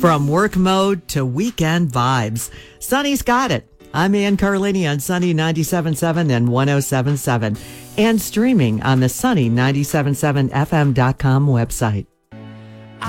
From work mode to weekend vibes, Sunny's got it. I'm Ann Carlini on Sunny 97.7 and 107.7 and streaming on the Sunny 97.7fm.com website.